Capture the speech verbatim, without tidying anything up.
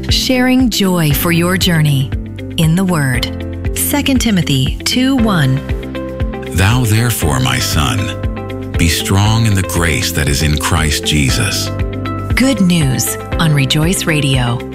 sharing joy for your journey in the Word. Second Timothy two one. Thou therefore, my son, be strong in the grace that is in Christ Jesus. Good news on Rejoice Radio.